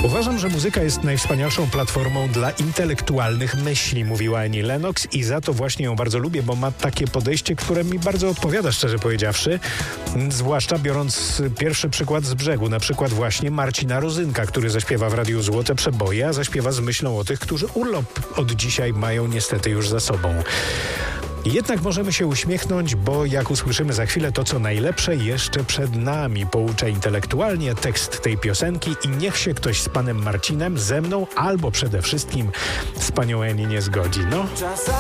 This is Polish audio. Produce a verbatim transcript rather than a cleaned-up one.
Uważam, że muzyka jest najwspanialszą platformą dla intelektualnych myśli, mówiła Annie Lennox, i za to właśnie ją bardzo lubię, bo ma takie podejście, które mi bardzo odpowiada, szczerze powiedziawszy. Zwłaszcza biorąc pierwszy przykład z brzegu, na przykład właśnie Marcina Rozynka, który zaśpiewa w Radiu Złote Przeboje, a zaśpiewa z myślą o tych, którzy urlop od dzisiaj mają niestety już za sobą. Jednak możemy się uśmiechnąć, bo jak usłyszymy za chwilę, to co najlepsze jeszcze przed nami. Poucza intelektualnie tekst tej piosenki i niech się ktoś z panem Marcinem, ze mną albo przede wszystkim z panią Eni nie zgodzi. No.